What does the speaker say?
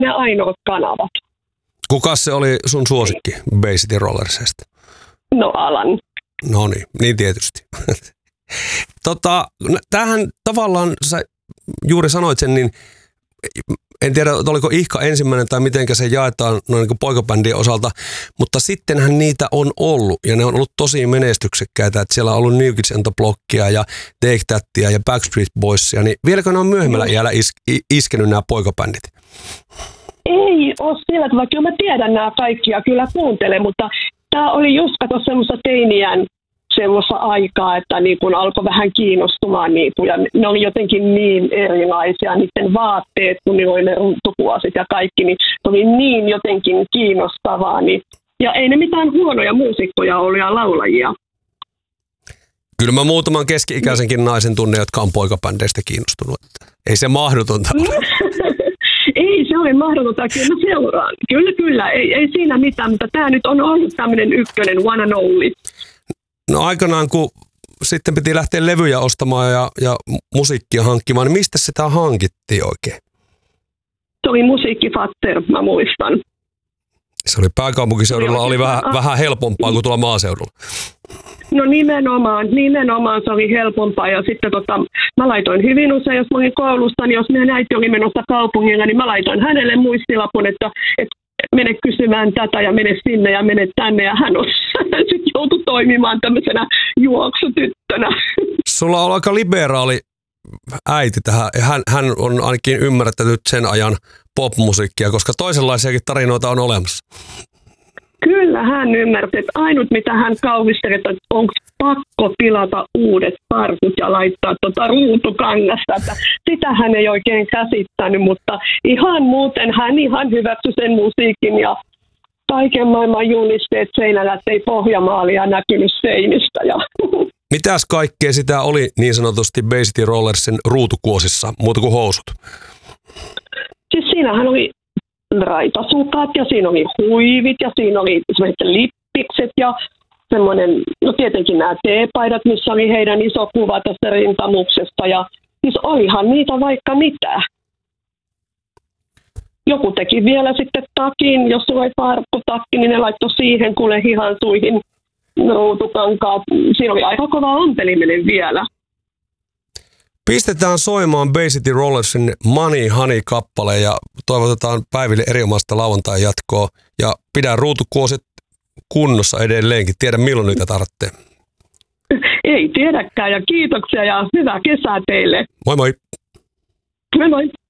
ne ainoat kanavat. Kukas se oli sun suosikki Bay City Rollersista? No Alan. No niin tietysti. Tämähän tavallaan, sä juuri sanoit sen, niin en tiedä, oliko Ihka ensimmäinen tai mitenkä se jaetaan noin niin kuin poikabändien osalta, mutta sittenhän niitä on ollut ja ne on ollut tosi menestyksekkäitä, että siellä on ollut New Kids on the Blockia ja Take Thatia ja Backstreet Boysia, niin vieläkö ne on myöhemmällä iällä iskenyt nämä poikabändit? Ei ole sillä tavalla, kyllä mä tiedän nämä kaikki ja kyllä kuuntelen, mutta tämä oli just kato semmoista teiniän semmoista aikaa, että niin kun alkoi vähän kiinnostumaan niitä ja ne oli jotenkin niin erilaisia, niiden vaatteet, kun ne oli ne runtukuosit ja kaikki, niin se oli niin jotenkin kiinnostavaa. Niin, ja ei ne mitään huonoja muusikkoja ollut ja laulajia. Kyllä mä muutaman keski-ikäisenkin naisen tunne, jotka on poikabändeistä kiinnostunut. Ei se mahdotonta ole. Ei se ole mahdotonta, kyllä mä seuraan. Kyllä, ei siinä mitään, mutta tämä nyt on ollut tämmöinen ykkönen, one and only. No aikanaan, kun sitten piti lähteä levyjä ostamaan ja musiikkia hankkimaan, niin mistä sitä hankittiin oikein? Se oli Musiikkifatter, mä muistan. Se oli pääkaupunkiseudulla, oli vähän helpompaa kuin tuolla maaseudulla. No nimenomaan se oli helpompaa ja sitten mä laitoin hyvin usein, jos mä olin koulussa, niin jos meidän äiti oli menossa kaupungilla, niin mä laitoin hänelle muistilapun, että mene kysymään tätä ja mene sinne ja mene tänne ja hän sitten joutui toimimaan tämmöisenä juoksutyttönä. Sulla on aika liberaali äiti tähän. Hän on ainakin ymmärtänyt sen ajan popmusiikkia, koska toisenlaisiakin tarinoita on olemassa. Kyllä hän ymmärsi, että ainut mitä hän kauhisteli, että onko pakko pilata uudet parkut ja laittaa ruutukangasta. Että sitä hän ei oikein käsittänyt, mutta ihan muuten hän ihan hyväksyi sen musiikin ja kaiken maailman julisteet seinällä, ettei Pohjanmaalia näkynyt seinistä. Mitäs kaikkea sitä oli niin sanotusti Bay City Rollersin ruutukuosissa, muuta kuin housut? Siis siinähän oli raitasukat ja siinä oli huivit ja siinä oli lippikset ja semmoinen, no tietenkin nämä teepaidat, missä oli heidän iso kuva tästä rintamuksesta ja siis olihan niitä vaikka mitä. Joku teki vielä sitten takin, jos sulla oli farkkutakki, niin ne laittoi siihen kuule hihansuihin ruutukankaat. Siinä oli aika kova ompeliminen vielä. Pistetään soimaan Bay City Rollersin Money Honey-kappale ja toivotetaan Päiville erinomaista lauantain jatkoa. Ja pidä ruutukuoset kunnossa edelleenkin. Tiedä milloin niitä tarvitsee. Ei tiedäkään ja kiitoksia ja hyvää kesää teille. Moi moi. Moi moi.